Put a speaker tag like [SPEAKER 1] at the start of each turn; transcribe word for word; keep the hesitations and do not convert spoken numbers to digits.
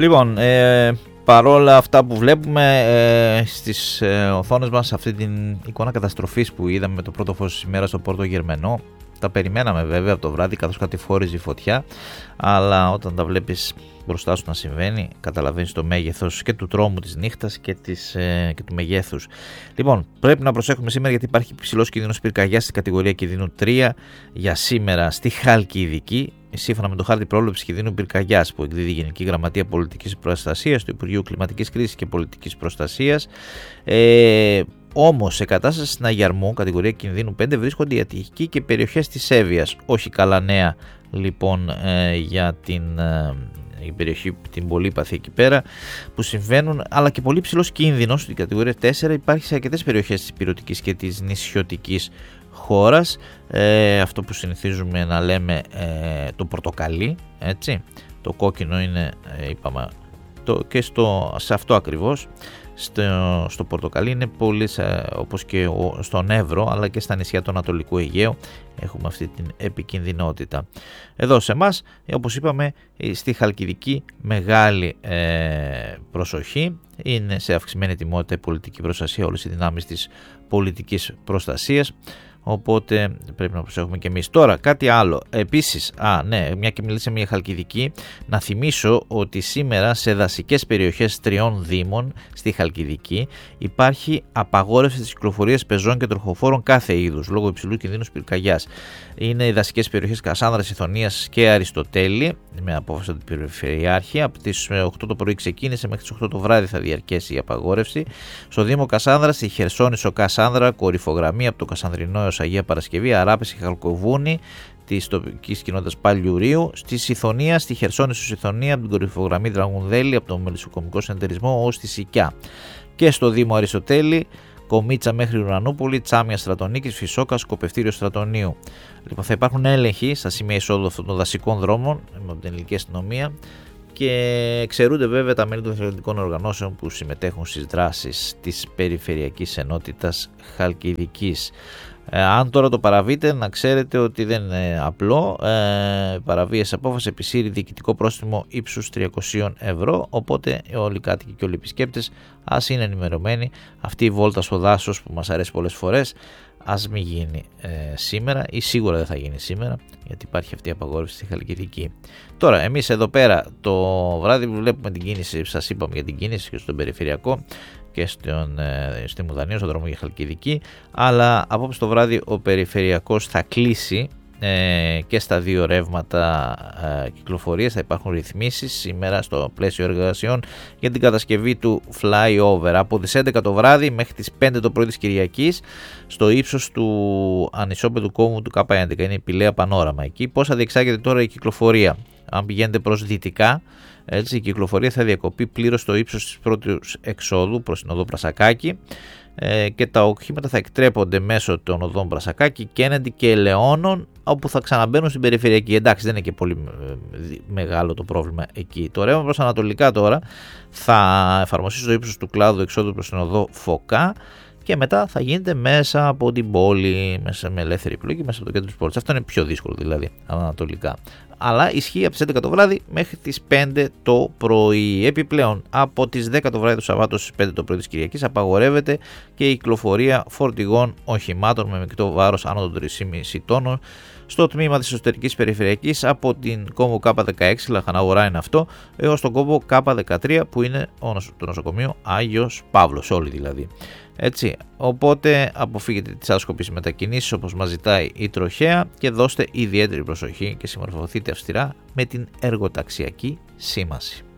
[SPEAKER 1] Λοιπόν, ε, παρόλα αυτά που βλέπουμε ε, στις ε, οθόνες μας, αυτή την εικόνα καταστροφής που είδαμε με το πρώτο φως της ημέρας στο Πόρτο Γερμενό, τα περιμέναμε βέβαια από το βράδυ καθώς κατηφόριζε η φωτιά, αλλά όταν τα βλέπεις μπροστά σου να συμβαίνει, καταλαβαίνεις το μέγεθος και του τρόμου της νύχτας και, της, ε, και του μεγέθους. Λοιπόν, πρέπει να προσέχουμε σήμερα γιατί υπάρχει υψηλός κίνδυνος πυρκαγιάς στην κατηγορία κινδύνου τρία για σήμερα στη Χαλκιδική, σύμφωνα με το χάρτη πρόληψης κινδύνου πυρκαγιάς που εκδίδει η Γενική Γραμματεία Πολιτικής Προστασίας του Υπουργείου Κλιματικής Κρίσης και Πολιτικής Προστασίας. Ε, Όμως, σε κατάσταση συναγερμού, κατηγορία κινδύνου πέντε, βρίσκονται η Αττική και περιοχές της Εύβοιας. Όχι καλά νέα λοιπόν ε, για την, ε, η περιοχή, την Πολύπαθη εκεί πέρα που συμβαίνουν, αλλά και πολύ ψηλός κίνδυνος στην κατηγορία τέσσερα υπάρχει σε αρκετές περιοχές της υπηρετικής και της νησιωτικής χώρας. Ε, αυτό που συνηθίζουμε να λέμε ε, το πορτοκαλί, έτσι. Το κόκκινο είναι, ε, είπαμε, το, και στο, σε αυτό ακριβώς. Στο, στο πορτοκαλί είναι πολύ, όπως και στον Εύρο, αλλά και στα νησιά του Ανατολικού Αιγαίου έχουμε αυτή την επικινδυνότητα. Εδώ σε εμάς, όπως είπαμε, στη Χαλκιδική μεγάλη ε, προσοχή, είναι σε αυξημένη ετοιμότητα η πολιτική προστασία, όλες οι δυνάμεις της πολιτικής προστασίας, οπότε πρέπει να προσέχουμε και εμείς. Τώρα κάτι άλλο επίσης, α ναι, μια και μιλήσαμε για Χαλκιδική, να θυμίσω ότι σήμερα σε δασικές περιοχές τριών δήμων στη Χαλκιδική υπάρχει απαγόρευση της κυκλοφορίας πεζών και τροχοφόρων κάθε είδους λόγω υψηλού κινδύνου πυρκαγιάς. Είναι οι δασικές περιοχές Κασάνδρας, Ιθωνίας και Αριστοτέλη, με απόφαση του Περιφερειάρχη. Από τις οκτώ το πρωί ξεκίνησε, μέχρι τις οκτώ το βράδυ θα διαρκέσει η απαγόρευση. Στο Δήμο Κασάνδρας, στη Χερσόνησο Κασάνδρα, κορυφογραμμή από το Κασανδρινό έως Αγία Παρασκευή, Αράπες και Χαλκοβούνη της τοπικής κοινότητας Παλιουρίου. Στη Σιθωνία, στη Χερσόνησο Σιθωνία, από την κορυφογραμμή Δραγουνδέλη, από τον Μελισσοκομικό Συνεταιρισμό ως τη Σικιά. Και στο Δήμο Αριστοτέλη, Κομίτσα μέχρι Ουρανούπολη, Τσάμια Στρατονίκης, Φυσόκα, Σκοπευτήριο Στρατονίου. Λοιπόν, θα υπάρχουν έλεγχοι στα σημεία εισόδου αυτών των δασικών δρόμων από την ελληνική αστυνομία και εξαιρούνται βέβαια τα μέλη των εθελοντικών οργανώσεων που συμμετέχουν στις δράσεις της Περιφερειακής Ενότητας Χαλκιδικής. Ε, αν τώρα το παραβείτε, να ξέρετε ότι δεν είναι απλό. Ε, παραβίαση απόφαση επισύρει διοικητικό πρόστιμο ύψους τριακόσια ευρώ. Οπότε όλοι οι κάτοικοι και όλοι οι επισκέπτες ας είναι ενημερωμένοι. Αυτή η βόλτα στο δάσος που μας αρέσει πολλές φορές ας μην γίνει ε, σήμερα, ή σίγουρα δεν θα γίνει σήμερα, γιατί υπάρχει αυτή η απαγόρευση στη Χαλκιδική. Τώρα, εμείς εδώ πέρα το βράδυ βλέπουμε την κίνηση, σας είπαμε για την κίνηση και στον περιφερειακό και στον, ε, στη Μουδανία, στον δρόμο για Χαλκιδική, αλλά απόψε το βράδυ ο περιφερειακός θα κλείσει ε, και στα δύο ρεύματα ε, κυκλοφορίας. Θα υπάρχουν ρυθμίσεις σήμερα στο πλαίσιο εργασιών για την κατασκευή του flyover από τις έντεκα το βράδυ μέχρι τις πέντε το πρωί της Κυριακής στο ύψος του ανισόπεδου κόμβου του Κ έντεκα. Είναι η Πηλαία Πανόραμα εκεί. Πώς θα διεξάγεται τώρα η κυκλοφορία? Αν πηγαίνετε προς δυτικά, έτσι, η κυκλοφορία θα διακοπεί πλήρως στο ύψος της πρώτης εξόδου προς την οδό Πρασακάκη ε, και τα οχήματα θα εκτρέπονται μέσω των οδών Πρασακάκη, Κέννεντι και Ελαιώνων, όπου θα ξαναμπαίνουν στην περιφερειακή. Εντάξει, δεν είναι και πολύ μεγάλο το πρόβλημα εκεί. Το ρεύμα προς ανατολικά τώρα θα εφαρμοστεί στο ύψος του κλάδου εξόδου προς την οδό Φωκά και μετά θα γίνεται μέσα από την πόλη, μέσα με ελεύθερη επιλογή, μέσα από το κέντρο της πόλης. Αυτό είναι πιο δύσκολο δηλαδή, ανατολικά. Αλλά ισχύει από τις έντεκα το βράδυ μέχρι τις πέντε το πρωί. Επιπλέον, από τις δέκα το βράδυ του Σαββάτου στις πέντε το πρωί της Κυριακής απαγορεύεται και η κυκλοφορία φορτηγών οχημάτων με μεικτό βάρος άνω των τρία κόμμα πέντε τόνων στο τμήμα της εσωτερικής περιφερειακής από την κόμβο Κ δεκαέξι, Λαχαναγορά είναι αυτό, έως τον κόμβο Κ δεκατρία που είναι το νοσοκομείο Άγιος Παύλος, όλοι δηλαδή. Έτσι, οπότε αποφύγετε τις άσκοπες μετακινήσεις όπως μας ζητάει η τροχέα και δώστε ιδιαίτερη προσοχή και συμμορφωθείτε αυστηρά με την εργοταξιακή σήμανση.